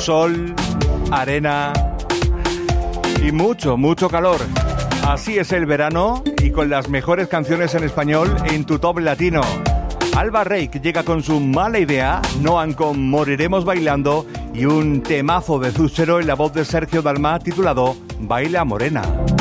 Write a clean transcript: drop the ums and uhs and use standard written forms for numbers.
sol, arena y mucho, mucho calor. Así es el verano y con las mejores canciones en español en tu top latino. Alba Reich llega con su Mala Idea, Noan con Moriremos Bailando y un temazo de Zucchero en la voz de Sergio Dalma titulado Baila Morena.